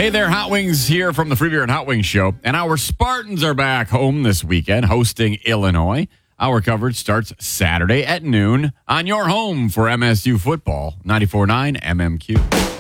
Hey there, Hot Wings here from the Free Beer and Hot Wings Show. And our Spartans are back home this weekend hosting Illinois. Our coverage starts Saturday at noon on your home for MSU football, 94.9 MMQ.